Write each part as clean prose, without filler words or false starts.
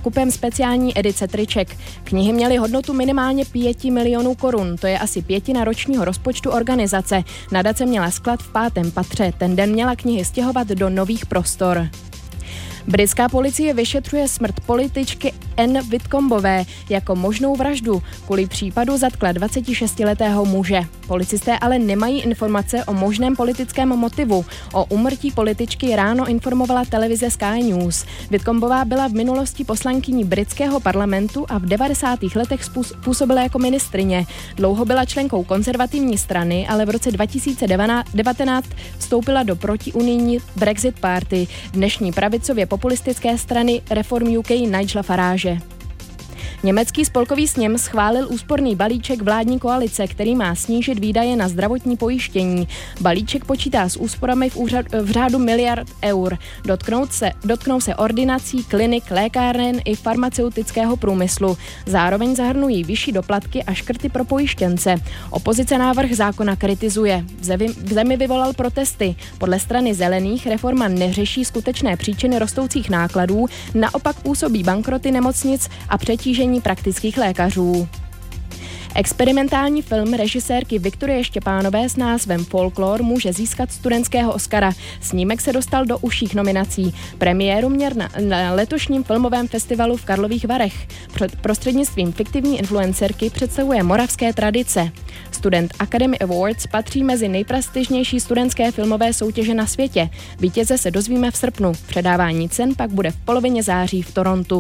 nákupem speciální edice triček. Knihy měly hodnotu minimálně 5 milionů korun, to je asi 1/5 ročního rozpočtu organizace. Nadace měla sklad v 5. patře, ten den měla knihy stěhovat do nových prostor. Britská policie vyšetřuje smrt političky Anne Whitcombové jako možnou vraždu. Kvůli případu zatkla 26letého muže. Policisté ale nemají informace o možném politickém motivu. O úmrtí političky ráno informovala televize Sky News. Whitcombová byla v minulosti poslankyní britského parlamentu a v 90. letech působila jako ministryně. Dlouho byla členkou konzervativní strany, ale v roce 2019 vstoupila do protiunijní Brexit Party, dnešní pravicově populistické strany Reform UK Nigela Farage. Německý spolkový sněm schválil úsporný balíček vládní koalice, který má snížit výdaje na zdravotní pojištění. Balíček počítá s úsporami v řádu miliard eur. Dotknou se ordinací, klinik, lékáren i farmaceutického průmyslu. Zároveň zahrnují vyšší doplatky a škrty pro pojištěnce. Opozice návrh zákona kritizuje. V zemi vyvolal protesty. Podle strany Zelených reforma neřeší skutečné příčiny rostoucích nákladů, naopak působí bankroty nemocnic a přetížení praktických lékařů. Experimentální film režisérky Viktorie Štěpánové s názvem Folklor může získat studentského Oscara. Snímek se dostal do užších nominací. Premiéru měl na letošním filmovém festivalu v Karlových Varech. Prostřednictvím fiktivní influencerky představuje moravské tradice. Student Academy Awards patří mezi nejprestižnější studentské filmové soutěže na světě. Vítěze se dozvíme v srpnu. Předávání cen pak bude v polovině září v Torontu.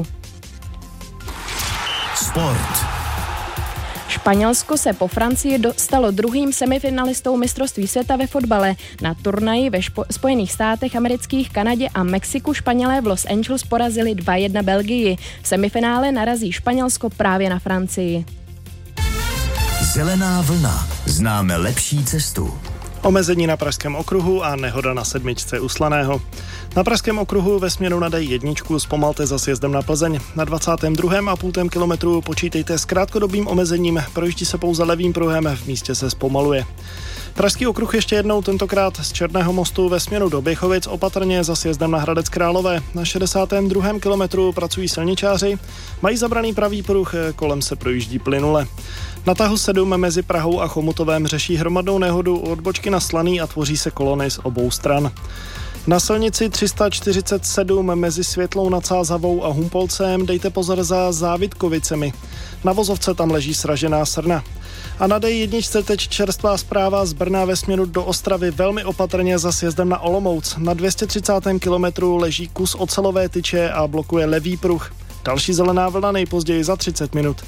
Sport. Španělsko se po Francii stalo druhým semifinalistou mistrovství světa ve fotbale. Na turnaji ve Spojených státech amerických, Kanadě a Mexiku Španělé v Los Angeles porazili 2-1 Belgii. V semifinále narazí Španělsko právě na Francii. Zelená vlna. Známe lepší cestu. Omezení na Pražském okruhu a nehoda na 7 u Slaného. Na Pražském okruhu ve směru na D1 zpomalte za sjezdem na Plzeň. Na 22,5 kilometru počítejte s krátkodobým omezením, projíždí se pouze levým pruhem, v místě se zpomaluje. Pražský okruh ještě jednou, tentokrát z Černého mostu ve směru do Běchovic, opatrně za sjezdem na Hradec Králové. Na 62. kilometru pracují silničáři, mají zabraný pravý pruh, kolem se projíždí plynule. Na tahu 7 mezi Prahou a Chomutovem řeší hromadnou nehodu u odbočky na Slaný a tvoří se kolony z obou stran. Na silnici 347 mezi Světlou nad Sázavou a Humpolcem dejte pozor za Závitkovicemi. Na vozovce tam leží sražená srna. A na D1 teď čerstvá zpráva z Brna ve směru do Ostravy velmi opatrně za sjezdem na Olomouc. Na 230. kilometru leží kus ocelové tyče a blokuje levý pruh. Další zelená vlna nejpozději za 30 minut.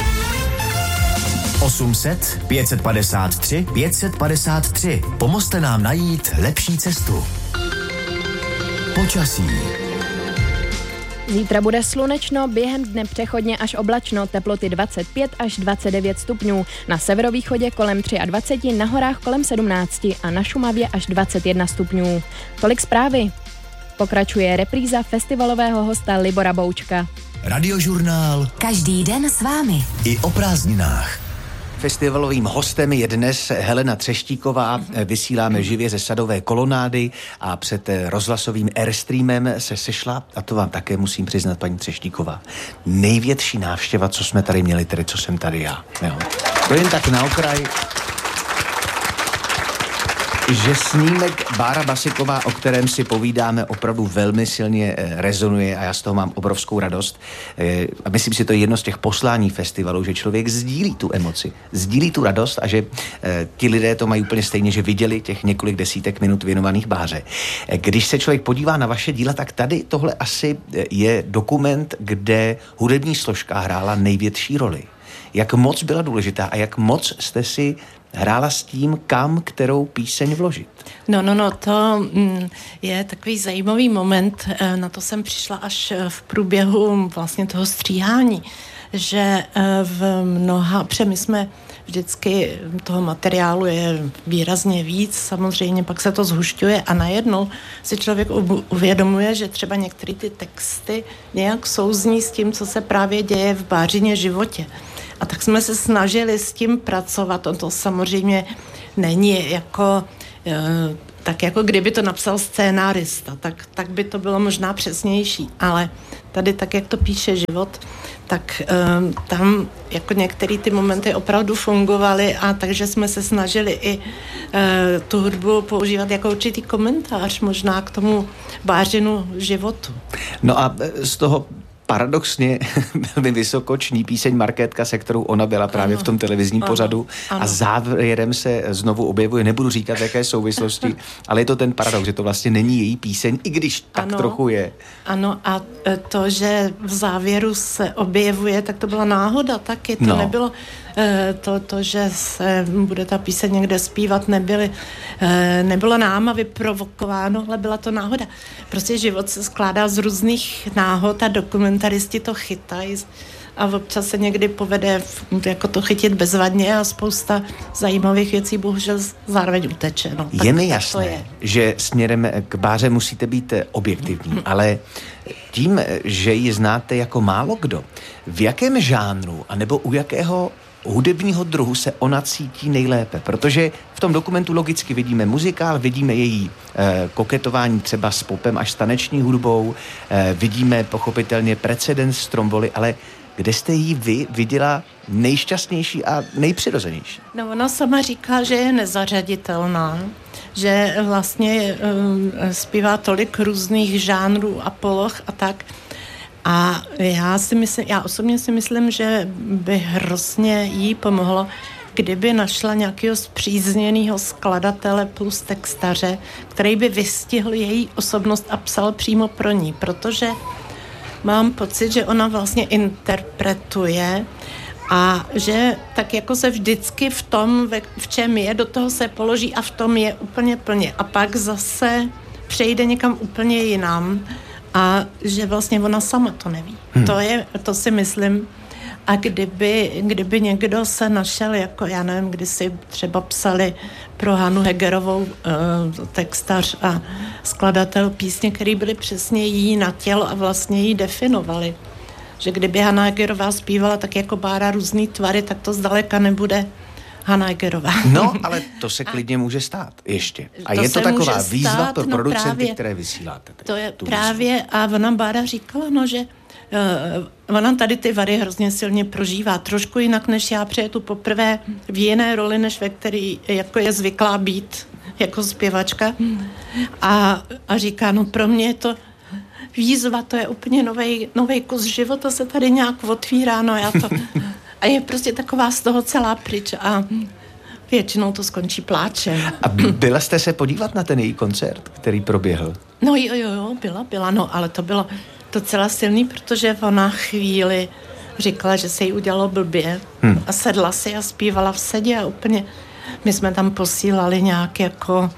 800 553 553. Pomozte nám najít lepší cestu. Počasí. Zítra bude slunečno, během dne přechodně až oblačno, teploty 25 až 29 stupňů, na severovýchodě kolem 23, na horách kolem 17 a na Šumavě až 21 stupňů. Tolik zprávy. Pokračuje repríza festivalového hosta Libora Boučka. Radiožurnál. Každý den s vámi. I o prázdninách. Festivalovým hostem je dnes Helena Třeštíková. Vysíláme živě ze Sadové kolonády a před rozhlasovým Airstreamem se sešla, a to vám také musím přiznat, paní Třeštíková, největší návštěva, co jsme tady měli, tedy co jsem tady já. Jo. To jen tak na okraj, že snímek Bára Basiková, o kterém si povídáme, opravdu velmi silně rezonuje a já z toho mám obrovskou radost. A myslím si, to je jedno z těch poslání festivalu, že člověk sdílí tu emoci, sdílí tu radost a že ti lidé to mají úplně stejně, že viděli těch několik desítek minut věnovaných Báře. Když se člověk podívá na vaše díla, tak tady tohle asi je dokument, kde hudební složka hrála největší roli. Jak moc byla důležitá a jak moc jste si hrála s tím, kam kterou píseň vložit? No, to je takový zajímavý moment, na to jsem přišla až v průběhu vlastně toho stříhání, že v mnoha, protože my jsme vždycky toho materiálu je výrazně víc, samozřejmě pak se to zhušťuje a najednou si člověk uvědomuje, že třeba některé ty texty nějak souzní s tím, co se právě děje v Bářině životě. A tak jsme se snažili s tím pracovat. To samozřejmě není jako tak jako kdyby to napsal scénárista, tak by to bylo možná přesnější, ale tady tak, jak to píše život, tak tam jako některé ty momenty opravdu fungovaly a takže jsme se snažili i tu hudbu používat jako určitý komentář možná k tomu Bářinu životu. No a z toho paradoxně velmi vysokoční píseň Markétka, se kterou ona byla právě v tom televizním pořadu a závěrem se znovu objevuje, nebudu říkat, jaké souvislosti, ale je to ten paradox, že to vlastně není její píseň, i když tak trochu je. Ano, a to, že v závěru se objevuje, tak to byla náhoda taky, to nebylo to, že se bude ta píseň někde zpívat, nebylo náma vyprovokováno, ale byla to náhoda. Prostě život se skládá z různých náhod a dokumentaristi to chytají a občas se někdy povede jako to chytit bezvadně a spousta zajímavých věcí bohužel zároveň uteče. No, je mi jasné, že směrem k Báře musíte být objektivní, ale tím, že ji znáte jako málo kdo, v jakém žánru anebo u jakého hudebního druhu se ona cítí nejlépe, protože v tom dokumentu logicky vidíme muzikál, vidíme její koketování třeba s popem až s taneční hudbou, vidíme pochopitelně precedens Stromboli, ale kde jste jí vy viděla nejšťastnější a nejpřirozenější? No, ona sama říká, že je nezařaditelná, že vlastně zpívá tolik různých žánrů a poloh a tak. A já osobně si myslím, že by hrozně jí pomohlo, kdyby našla nějakého spřízněného skladatele plus textaře, který by vystihl její osobnost a psal přímo pro ní, protože mám pocit, že ona vlastně interpretuje a že tak jako se vždycky v tom, v čem je, do toho se položí a v tom je úplně plně. A pak zase přejde někam úplně jinam a že vlastně ona sama to neví. To si myslím. A kdyby někdo se našel, jako já nevím, kdy si třeba psali pro Hanu Hegerovou textař a skladatel písně, který byly přesně jí na tělo a vlastně jí definovali. Že kdyby Hana Hegerová zpívala tak jako Bára různý tvary, tak to zdaleka nebude Hana Hegerová. No, ale to se klidně může stát ještě. A to je to taková výzva pro producenty, právě, které vysíláte. To je právě, a ona Bára říkala, že ona tady ty vary hrozně silně prožívá. Trošku jinak než já, protože tu poprvé v jiné roli, než ve který jako je zvyklá být jako zpěvačka. A říká, pro mě je to výzva, to je úplně novej kus života se tady nějak otvírá, a je prostě taková z toho celá pryč a většinou to skončí pláčem. A byla jste se podívat na ten její koncert, který proběhl? No jo, byla, ale to bylo docela silný, protože ona chvíli říkala, že se jí udělalo blbě a sedla si a zpívala v sedě a úplně, my jsme tam posílali nějak jako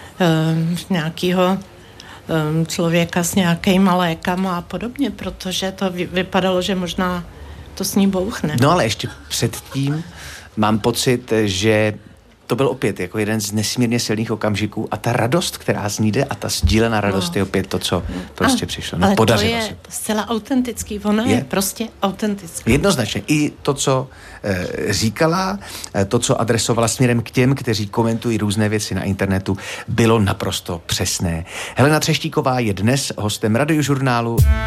nějakýho člověka s nějakýma lékama a podobně, protože to vypadalo, že možná to s ní bouchne. No ale ještě předtím mám pocit, že to byl opět jako jeden z nesmírně silných okamžiků a ta radost, která z ní jde a ta sdílená radost je opět to, co prostě přišlo. Ale podařilo to je se. zcela autentický, ono je prostě autentický. Jednoznačně. I to, co říkala, to, co adresovala směrem k těm, kteří komentují různé věci na internetu, bylo naprosto přesné. Helena Třeštíková je dnes hostem Radiožurnálu.